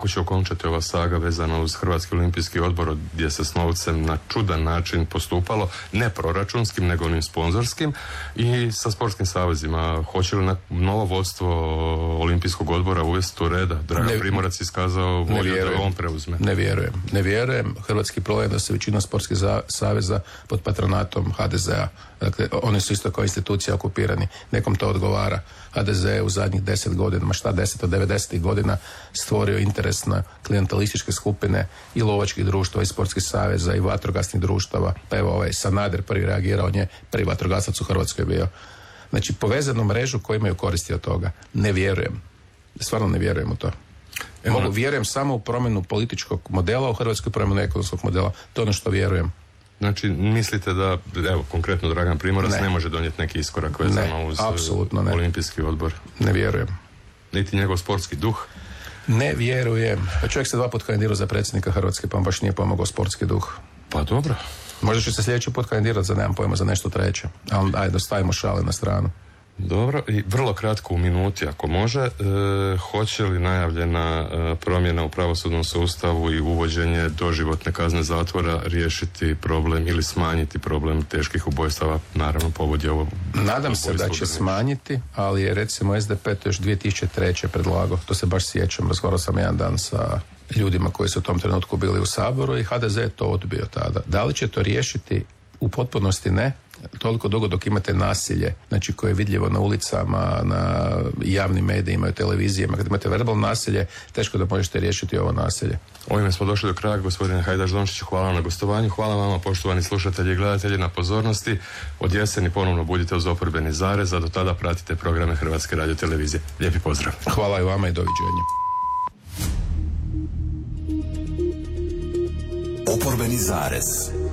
kako će okončati ova saga vezana uz Hrvatski olimpijski odbor gdje se s novcem na čudan način postupalo, ne proračunskim nego onim sponzorskim, i sa sportskim savezima. Hoće li novo vodstvo olimpijskog odbora uvesti to reda? Dragan Primorac iskazao volju da on preuzme. Ne vjerujem. Hrvatski problem je da se većina sportskih saveza pod patronatom HDZ-a. Dakle, oni su isto kao institucija okupirani. Nekom to odgovara. HDZ je u zadnjih 10 godina, 10 od 90. godina stvorio interesne klijentelističke skupine i lovačkih društva i sportskih saveza i vatrogasnih društava. Pa evo Sanader prvi reagirao, on je prvi vatrogasac u Hrvatskoj bio. Znači, povezanu mrežu koji imaju koristi od toga. Ne vjerujem. Stvarno ne vjerujem u to. Vjerujem samo u promjenu političkog modela, u Hrvatskoj promjenu ekonomskog modela. To je ono što vjerujem. Znači, mislite da, evo, konkretno Dragan Primorac ne može donijeti neki iskorak vezano uz olimpijski odbor? Ne vjerujem. Niti njegov sportski duh? Ne vjerujem. Pa čovjek se 2 puta kandidirao za predsjednika Hrvatske, pa on baš nije pomogao sportski duh. Pa dobro. Možda će se sljedeći put kandidirati nemam pojma, za nešto treće. Ali ajde, stavimo šale na stranu. Dobro, i vrlo kratko u minuti ako može, hoće li najavljena promjena u pravosudnom sustavu i uvođenje doživotne kazne zatvora riješiti problem ili smanjiti problem teških ubojstava, naravno povodi ovo? Nadam se da će smanjiti, ali je recimo SDP to još 2003. predlagao, to se baš sjećam, razgovarao sam jedan dan sa ljudima koji su u tom trenutku bili u Saboru i HDZ je to odbio tada. Da li će to riješiti? U potpunosti ne. Toliko dugo dok imate nasilje, znači koje je vidljivo na ulicama, na javnim medijima, televizijama, kad imate verbalno nasilje, teško da možete riješiti ovo nasilje. Ovime smo došli do kraja, gospodine Hajdaš Dončić, hvala vam na gostovanju, hvala vama poštovani slušatelji i gledatelji na pozornosti. Od jeseni ponovno budite uz Oporbeni zarez, a do tada pratite programe Hrvatske radiotelevizije. Lijepi pozdrav. Hvala i vama i doviđenja. Oporbeni zarez.